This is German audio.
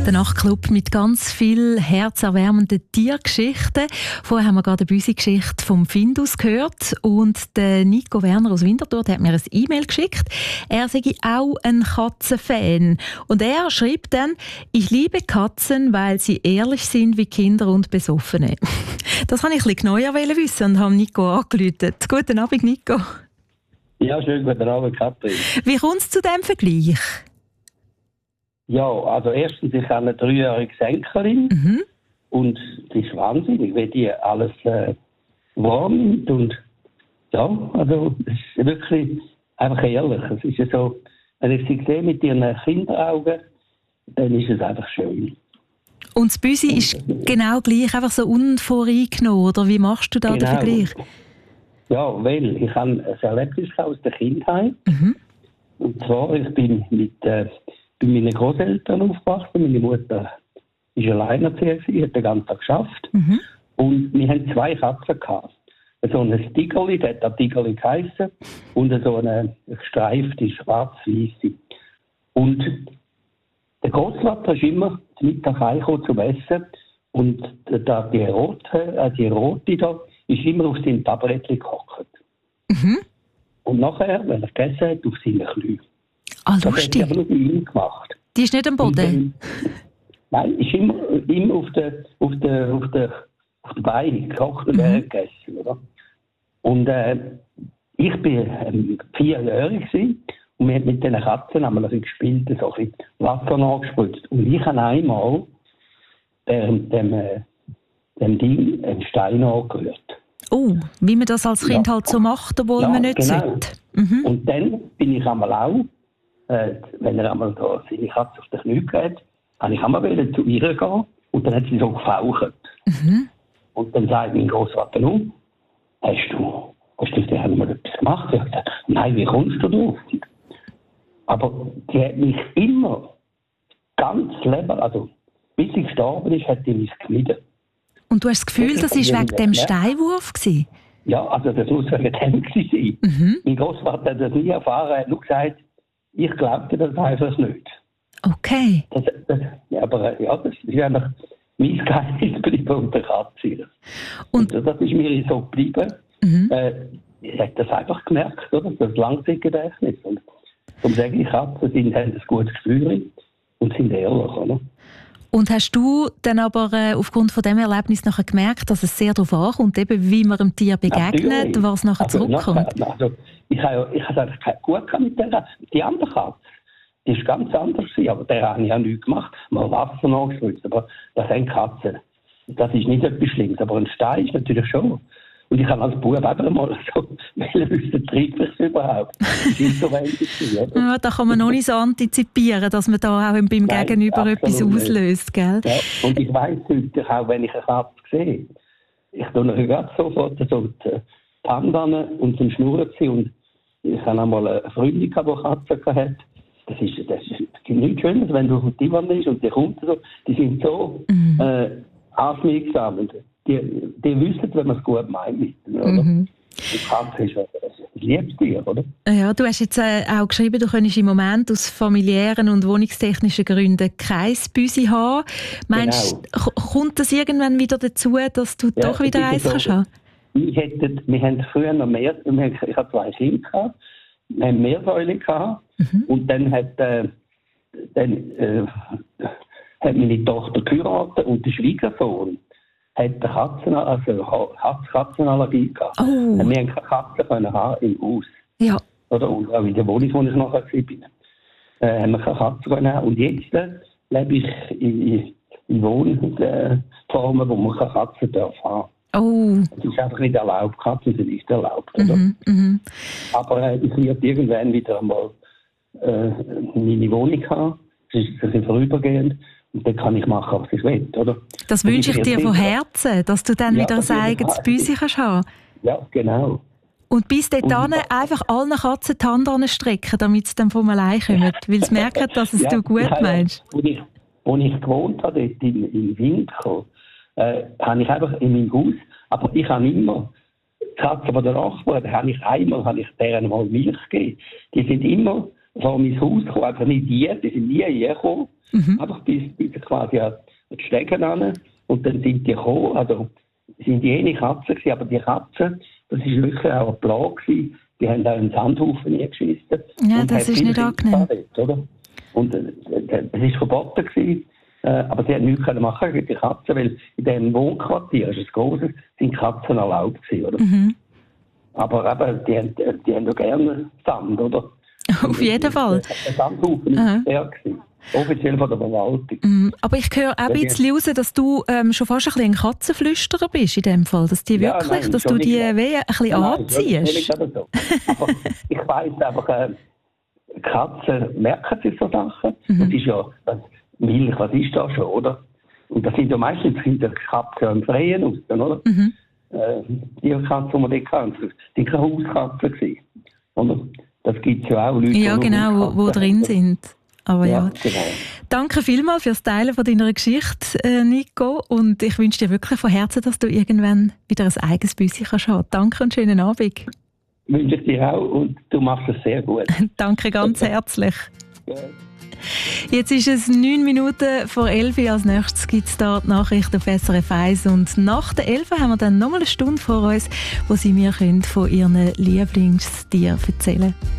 Der Nachtclub mit ganz viel herzerwärmenden Tiergeschichten. Vorher haben wir gerade eine Büsi-Geschichte vom Findus gehört. Und der Nico Werner aus Winterthur hat mir ein E-Mail geschickt. Er sei auch ein Katzenfan. Und er schreibt dann: Ich liebe Katzen, weil sie ehrlich sind wie Kinder und Besoffene. Das wollte ich ein bisschen genauer wissen und habe Nico angerufen. Guten Abend, Nico. Ja, schönen guten Abend, Katrin. Wie kommt es zu diesem Vergleich? Ja, also erstens, ich habe eine 3-jährige Senkerin und die ist wahnsinnig, wie die alles wahrnimmt und ja, also es ist wirklich einfach ehrlich. Es ist ja so, wenn ich sie sehe mit ihren Kinderaugen, dann ist es einfach schön. Und das Büsi ist genau gleich, einfach so unvoreingenommen, oder wie machst du da den Vergleich? Ja, weil ich habe ein Erlebnis aus der Kindheit. Und zwar, ich bin bei meinen Großeltern aufgewachsen. Meine Mutter war alleinerziehend, hat den ganzen Tag geschafft. Und wir hatten 2 Katzen gehabt. So ein Tigerli, der hat Tigerli geheissen, und so eine gestreifte, schwarz-weisse. Und der Großvater ist immer zum Mittag heimgekommen zum Essen. Und die Rote da ist immer auf seinem Tablettchen gehockt. Und nachher, wenn er gegessen hat, auf seine Knie. Ah, das lustig. hat sie aber nur bei ihm gemacht. Die ist nicht am Boden? Nein, ist immer auf den Beinen gehockt und er hat gegessen. Oder? Und ich war 4-jährig und wir haben mit diesen Katzen gespielt, so ein bisschen Wasser nachgespritzt. Und ich habe einmal dem Ding einen Stein angerührt. Oh, wie man das als Kind halt so macht, obwohl man nicht sollte. Und dann bin ich einmal auch, wenn er einmal da seine Katze auf den Knie geht, habe ich einmal zu ihr gehen und dann hat sie so gefaucht. Und dann sagt mein Großvater, nun, hast du mal etwas gemacht? Ich habe gesagt, nein, wie kommst du drauf? Aber die hat mich immer ganz leben, also bis sie gestorben ist, hat die mich gemieden. Und du hast das Gefühl, das war wegen dem Steinwurf gewesen? Ja, also das muss wegen dem sein. Mein Großvater hat das nie erfahren, er hat nur gesagt, ich glaubte das einfach nicht. Okay. Das ist einfach mein Geheimnis geblieben unter Katzen. Und das ist mir so geblieben. Ich habe das einfach gemerkt, oder? Das Langzeitgedächtnis. Und darum sage ich, Katzen haben ein gutes Gefühl und sind ehrlich, oder? Und hast du dann aber aufgrund von diesem Erlebnis nachher gemerkt, dass es sehr darauf ankommt, eben wie man dem Tier begegnet, natürlich, was nachher zurückkommt? Ich habe es eigentlich gut mit der Katze. Die andere Katze, die ist ganz anders gewesen, aber der habe ich auch nichts gemacht. Mal Wasser nachgespritzt, aber das sind Katzen. Das ist nicht etwas Schlimmes, aber ein Stein ist natürlich schon. Und ich habe als Bub eben mal so, wie treibt es überhaupt? Das ist so wenig, oder? Ja, da kann man noch nicht so antizipieren, dass man da auch beim Gegenüber etwas auslöst, gell? Ja, und ich weiss heute auch, wenn ich eine Katze sehe, ich tue gerade sofort so die Hand an und zum Schnurren ziehen. Und ich habe einmal eine Freundin gehabt, die Katzen hatte. Das ist nichts Schönes, wenn du auf dem Divan bist und die kommt so, die sind so anschmiegsam. Und die wissen, wenn man es gut meint mit ihnen, oder? Die Katze ist ein Liebstier, oder? Ja, du hast jetzt auch geschrieben, du könntest im Moment aus familiären und wohnungstechnischen Gründen kein Büsi haben. Meinst du, kommt das irgendwann wieder dazu, dass du doch wieder eins kannst haben? Wir haben früher noch mehr, ich habe 2 Kinder gehabt, wir haben mehr Säulen gehabt, und dann hat meine Tochter geheiratet und der Schwiegersohn hat Katzenallergie gehabt. Wir haben keine Katzen haben im Haus. Ja. Oder, und auch in der Wohnung, wo ich nachher war, haben wir keine Katzen haben. Und jetzt lebe ich in Wohnformen, wo man keine Katzen haben. Es ist einfach nicht erlaubt, Katzen sind nicht erlaubt. Oder? Aber ich werde irgendwann wieder einmal meine Wohnung haben. Das ist ein bisschen vorübergehend. Und dann kann ich machen, was ich will, oder? Das wünsche ich dir von Herzen, dass du dann wieder ein eigenes Büsi kannst haben. Ja, genau. Und bis dahin einfach allen Katzen die Hand anstrecken, damit sie dann von allein kommen, weil sie merken, dass es du gut meinst. Wo ich gewohnt habe, dort in Winkel, habe ich einfach in meinem Haus, aber ich habe immer die Katzen von der Nachbarn, denen habe ich mal Milch gegeben. Die sind immer vor mein Haus gekommen, einfach nicht die sind nie hergekommen, einfach bis quasi an die Stege ran. Und dann sind die gekommen, also sind die eine Katzen gewesen, aber die Katzen, das war wirklich auch ein Plan gewesen. Die haben auch einen Sandhaufen geschissen. Ja, das ist nicht angenehm. Oder? Und das war verboten gewesen. Aber sie haben nichts machen gegen die Katzen, weil in diesem Wohnquartier, das ist großes, sind Katzen erlaubt gewesen, oder? Aber eben, die haben doch gerne Sand, oder? Auf jeden Fall. Der Sandhaufen war sehr gewesen. Offiziell von der Verwaltung. Aber ich höre auch ein bisschen raus, dass du schon fast ein bisschen ein Katzenflüsterer bist in dem Fall. Dass die wirklich, nein, dass du die ein bisschen anziehst. So. Aber ich weiss einfach, Katzen merken sich so Sachen. Das ist ja Milch, was ist das schon, oder? Und das sind ja meistens Katzen im Freien aus, oder? Die Katzen, die wir dort hatten, die waren keine Hauskatzen gewesen. Oder? Das gibt es ja auch Leute, ja, genau, die drin sind. Aber ja. Genau. Danke vielmals fürs Teilen von deiner Geschichte, Nico. Und ich wünsche dir wirklich von Herzen, dass du irgendwann wieder ein eigenes Büssi kannst haben. Danke und schönen Abend. Wünsche ich dir auch und du machst es sehr gut. Danke ganz herzlich. Ja. Jetzt ist es 9 Minuten vor 11 Uhr. Als nächstes gibt es da die Nachrichten auf SRF 1. Und nach der 11 haben wir dann nochmal eine Stunde vor uns, wo Sie mir von Ihren Lieblingstieren erzählen können.